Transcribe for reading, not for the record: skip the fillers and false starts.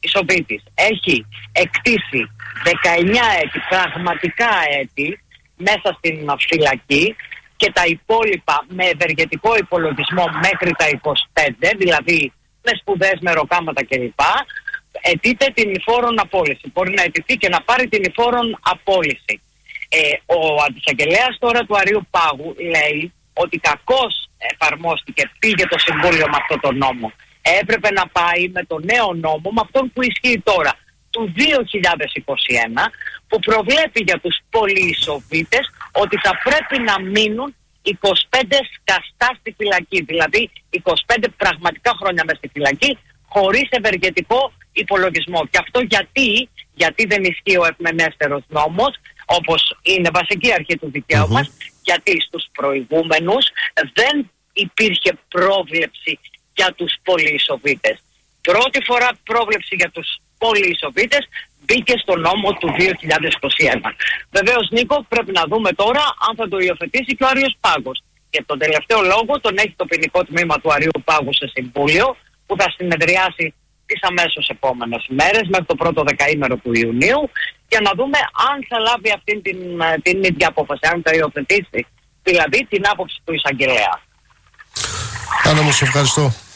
Ισοβήτης έχει εκτίσει 19 έτη, πραγματικά έτη, μέσα στην φυλακή, και τα υπόλοιπα με ευεργετικό υπολογισμό μέχρι τα 25, δηλαδή με σπουδές, με ροκάματα κλπ. Αιτείται την υφόρον απόλυση. Μπορεί να αιτηθεί και να πάρει την υφόρον απόλυση. Ο αντισαγγελέας τώρα του Αρείου Πάγου λέει ότι κακώς εφαρμόστηκε, πήγε το Συμβούλιο με αυτό το νόμο. Έπρεπε να πάει με το νέο νόμο, με αυτόν που ισχύει τώρα, του 2021, που προβλέπει για τους πολυεισοβήτες ότι θα πρέπει να μείνουν 25 σκαστά στη φυλακή. Δηλαδή 25 πραγματικά χρόνια μες στη φυλακή, χωρίς ευεργετικό υπολογισμό. Και αυτό γιατί δεν ισχύει ο ευμενέστερος νόμος, όπως είναι βασική αρχή του δικαίου μας, γιατί στους προηγούμενους δεν υπήρχε πρόβλεψη για τους πολυεισοβήτες. Πρώτη φορά πρόβλεψη για τους πολυεισοβήτες μπήκε στο νόμο του 2021. Βεβαίως, Νίκο, πρέπει να δούμε τώρα αν θα το υιοθετήσει και ο Άρειος Πάγος. Και τον τελευταίο λόγο τον έχει το ποινικό τμήμα του Αρείου Πάγου σε συμβούλιο, που θα συνεδριάσει τις αμέσως επόμενες μέρες, μέχρι το πρώτο δεκαήμερο του Ιουνίου, για να δούμε αν θα λάβει αυτή την ίδια απόφαση, αν θα υιοθετήσει δηλαδή την άποψη του εισαγγελέα. Άννα μου, σε ευχαριστώ.